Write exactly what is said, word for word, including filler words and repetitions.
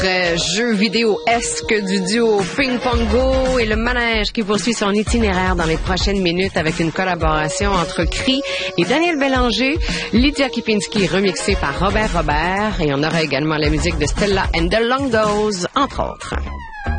euh, jeu vidéo-esque du duo Ping Pongo et le manège qui poursuit son itinéraire dans les prochaines minutes avec une collaboration entre Cree et Daniel Bélanger, Lydia Kipinski remixée par Robert Robert et on aura également la musique de Stella and the Longos, entre autres.